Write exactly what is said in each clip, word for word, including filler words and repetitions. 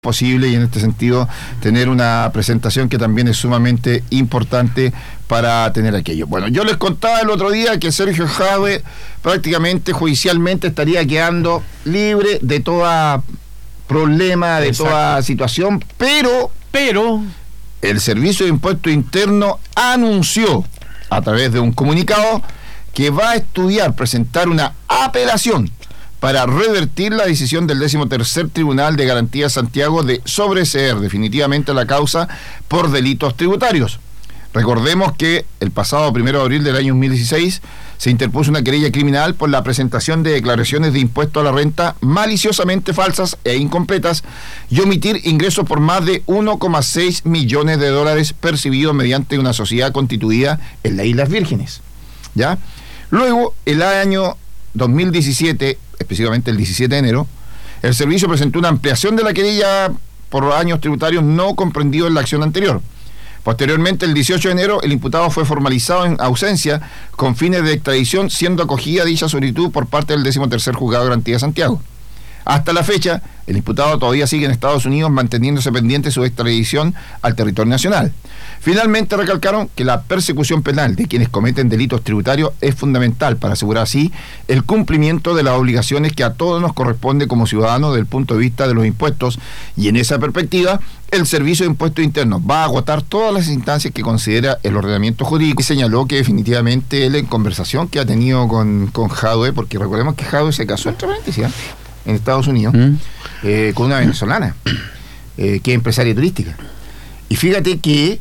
posible y en este sentido tener una presentación que también es sumamente importante para tener aquello. Bueno, yo les contaba el otro día que Sergio Jadue prácticamente judicialmente estaría quedando libre de toda problema, de Exacto. toda situación, pero, pero el Servicio de Impuesto Interno anunció a través de un comunicado que va a estudiar, presentar una apelación para revertir la decisión del décimo tercer Tribunal de Garantías Santiago de sobreseer definitivamente la causa por delitos tributarios. Recordemos que el pasado primero de abril del año dos mil dieciséis se interpuso una querella criminal por la presentación de declaraciones de impuesto a la renta maliciosamente falsas e incompletas y omitir ingresos por más de uno coma seis millones de dólares percibidos mediante una sociedad constituida en las Islas Vírgenes. ¿Ya? Luego, el año dos mil diecisiete, específicamente el diecisiete de enero, el servicio presentó una ampliación de la querella por años tributarios no comprendidos en la acción anterior. Posteriormente, el dieciocho de enero, el imputado fue formalizado en ausencia con fines de extradición, siendo acogida dicha solicitud por parte del décimo tercer Juzgado de Garantía de Santiago. Hasta la fecha, el imputado todavía sigue en Estados Unidos manteniéndose pendiente su extradición al territorio nacional. Finalmente recalcaron que la persecución penal de quienes cometen delitos tributarios es fundamental para asegurar así el cumplimiento de las obligaciones que a todos nos corresponde como ciudadanos desde el punto de vista de los impuestos, y en esa perspectiva el Servicio de Impuestos Internos va a agotar todas las instancias que considera el ordenamiento jurídico, y señaló que definitivamente él en conversación que ha tenido con, con Jadue, porque recordemos que Jadue se casó entre paréntesis, ¿eh? en Estados Unidos, ¿Mm? eh, con una venezolana, eh, que es empresaria turística. Y fíjate que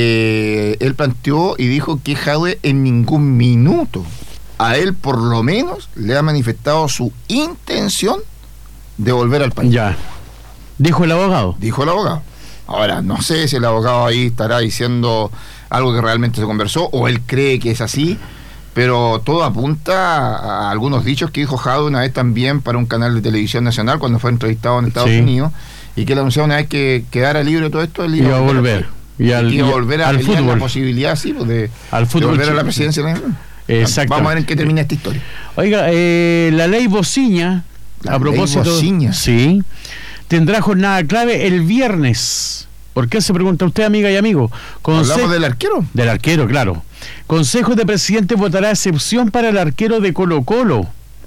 eh, él planteó y dijo que Jadue en ningún minuto, a él por lo menos, le ha manifestado su intención de volver al país. Ya. Dijo el abogado. Dijo el abogado. Ahora, no sé si el abogado ahí estará diciendo algo que realmente se conversó, o él cree que es así, pero todo apunta a algunos dichos que dijo Jadue una vez también para un canal de televisión nacional cuando fue entrevistado en Estados sí. Unidos, y que le anunció una vez que quedara libre de todo esto, él iba a volver. Y al, iba a volver a al fútbol. La posibilidad, sí, pues, de, al fútbol, de volver chico. a la presidencia. Exacto. Vamos a ver en qué termina esta historia. Oiga, eh, la ley Bociña, la a propósito, ley Bociña. sí, tendrá jornada clave el viernes. ¿Por qué se pregunta usted, amiga y amigo? Conse- ¿Hablamos del arquero? Del arquero, claro. Consejo de Presidentes votará excepción para el arquero de Colo-Colo.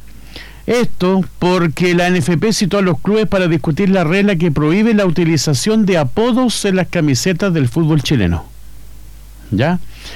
Esto porque la N F P citó a los clubes para discutir la regla que prohíbe la utilización de apodos en las camisetas del fútbol chileno. ¿Ya?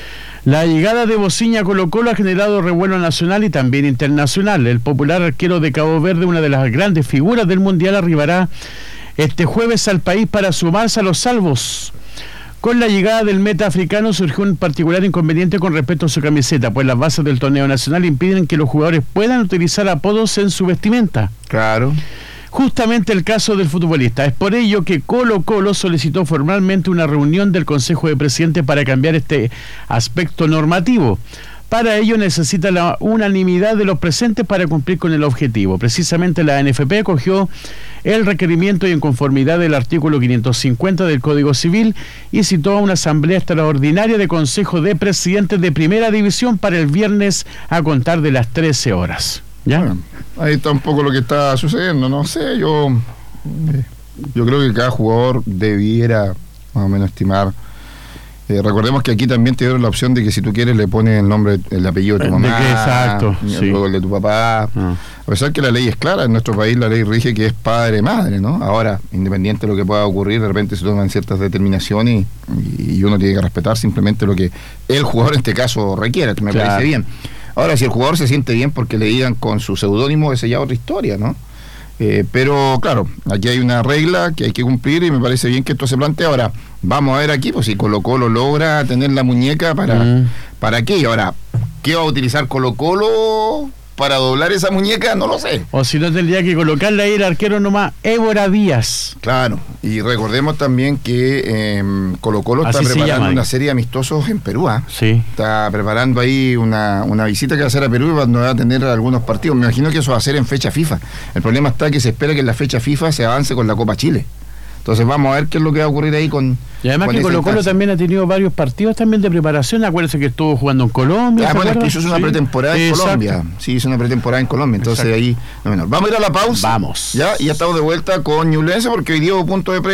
La llegada de Bociña a Colo-Colo ha generado revuelo nacional y también internacional. El popular arquero de Cabo Verde, una de las grandes figuras del Mundial, arribará este jueves al país para sumarse a los salvos. Con la llegada del meta africano surgió un particular inconveniente con respecto a su camiseta, pues las bases del torneo nacional impiden que los jugadores puedan utilizar apodos en su vestimenta. Claro. Justamente el caso del futbolista. Es por ello que Colo-Colo solicitó formalmente una reunión del Consejo de Presidentes para cambiar este aspecto normativo. Para ello necesita la unanimidad de los presentes para cumplir con el objetivo. Precisamente la N F P acogió el requerimiento y en conformidad del artículo quinientos cincuenta del Código Civil y citó a una asamblea extraordinaria de Consejo de Presidentes de Primera División para el viernes a contar de las trece horas. ¿Ya? Bueno, ahí está un poco lo que está sucediendo, no sé, yo eh, yo creo que cada jugador debiera más o menos estimar. Eh, recordemos que aquí también te dieron la opción de que si tú quieres le pones el nombre, el apellido de tu mamá, de que, exacto, y sí. luego el de tu papá. Ah. A pesar que la ley es clara, en nuestro país la ley rige que es padre-madre, ¿no? Ahora, independiente de lo que pueda ocurrir, de repente se toman ciertas determinaciones y, y uno tiene que respetar simplemente lo que el jugador en este caso requiera, me claro. parece bien. Ahora, si el jugador se siente bien porque le digan con su seudónimo, esa ya es otra historia, ¿no? Eh, pero claro, aquí hay una regla que hay que cumplir y me parece bien que esto se plantee. Ahora, vamos a ver aquí, pues si Colo-Colo logra tener la muñeca, ¿para, mm. ¿para qué? Y ahora, ¿qué va a utilizar Colo-Colo para doblar esa muñeca? No lo sé. O si no, tendría que colocarle ahí el arquero nomás, Évora Díaz. Claro, y recordemos también que eh, Colo-Colo está preparando llama, una serie de amistosos en Perú. ¿eh? Sí. Está preparando ahí una, una visita que va a hacer a Perú y donde va a tener algunos partidos. Me imagino que eso va a ser en fecha FIFA. El problema está que se espera que en la fecha FIFA se avance con la Copa Chile. Entonces vamos a ver qué es lo que va a ocurrir ahí con... Y además con que Colo-Colo también ha tenido varios partidos también de preparación. Acuérdense que estuvo jugando en Colombia. Ah, bueno, es que eso es una sí. pretemporada en Exacto. Colombia. Sí, es una pretemporada en Colombia. Entonces Exacto. ahí... No menor. Vamos a ir a la pausa. Vamos. Ya, y ya estamos de vuelta con Ñublense porque hoy día hubo punto de prensa.